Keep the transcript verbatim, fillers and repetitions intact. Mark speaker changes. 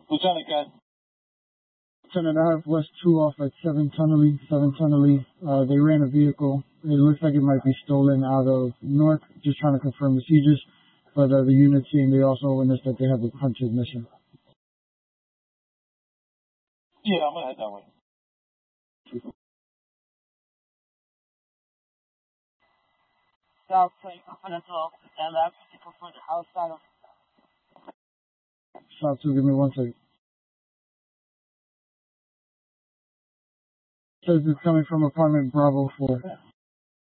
Speaker 1: Lieutenant, guys.
Speaker 2: Lieutenant, I have West two off at seven Tunnelly, seven Tunnelly. Uh, they ran a vehicle. It looks like it might be stolen out of North. Just trying to confirm the sieges. But uh, the unit team, they also witnessed that they have a hunted mission.
Speaker 1: Yeah, I'm going to head that way.
Speaker 3: South Peninsula and left for the outside of
Speaker 2: South two, give me one second. Says it's coming from apartment Bravo four.